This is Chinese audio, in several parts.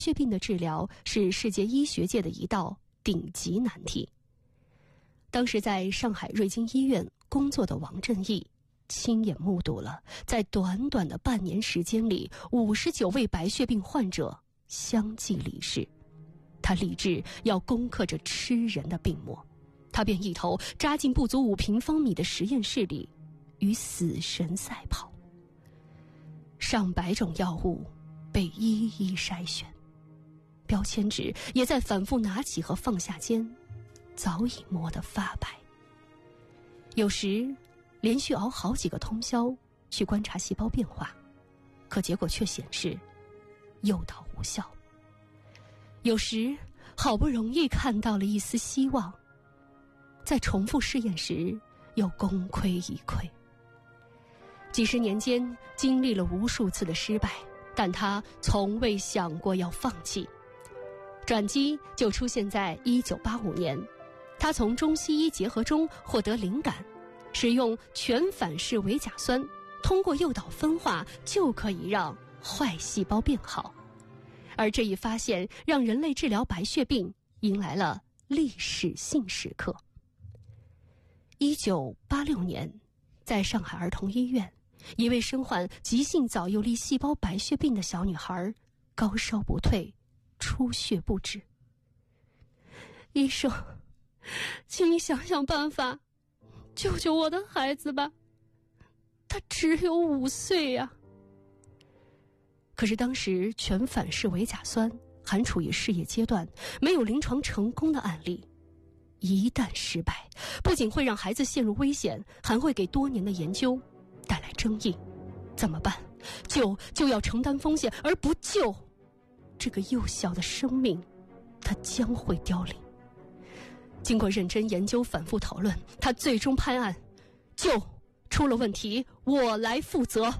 血病的治疗是世界医学界的一道顶级难题。当时在上海瑞金医院工作的王振义亲眼目睹了在短短的半年时间里59位白血病患者相继离世。他立志要攻克这吃人的病魔，他便一头扎进不足5平方米的实验室里，与死神赛跑。上百种药物被一一筛选，标签纸也在反复拿起和放下间早已磨得发白。有时连续熬好几个通宵去观察细胞变化，可结果却显示诱导无效。有时好不容易看到了一丝希望，在重复试验时又功亏一篑。几十年间经历了无数次的失败，但他从未想过要放弃。转机就出现在1985年，他从中西医结合中获得灵感，使用全反式维甲酸，通过诱导分化就可以让坏细胞变好。而这一发现让人类治疗白血病迎来了历史性时刻。1986年，在上海儿童医院，一位身患急性早幼粒细胞白血病的小女孩高烧不退，出血不止。医生，请你想想办法，救救我的孩子吧，他只有5岁呀。可是当时全反式维甲酸还处于试验阶段，没有临床成功的案例。一旦失败，不仅会让孩子陷入危险，还会给多年的研究带来争议。怎么办？救就要承担风险，而不救，这个幼小的生命它将会凋零。经过认真研究反复讨论，他最终判案，救出了问题我来负责。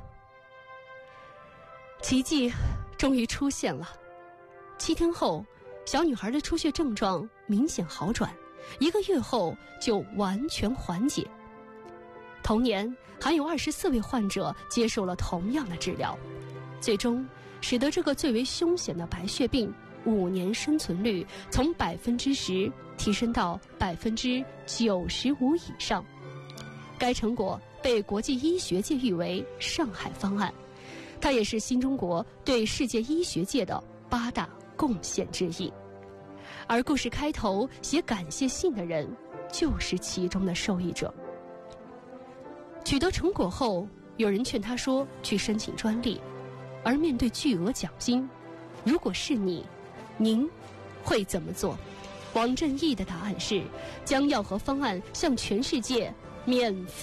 奇迹终于出现了。7天后，小女孩的出血症状明显好转，1个月后就完全缓解。同年还有24位患者接受了同样的治疗，最终使得这个最为凶险的白血病5年生存率从10%提升到95%以上。该成果被国际医学界誉为上海方案，它也是新中国对世界医学界的8大贡献之一。而故事开头写感谢信的人就是其中的受益者。取得成果后，有人劝他说去申请专利，而面对巨额奖金，如果是您会怎么做？王振义的答案是将药和方案向全世界免费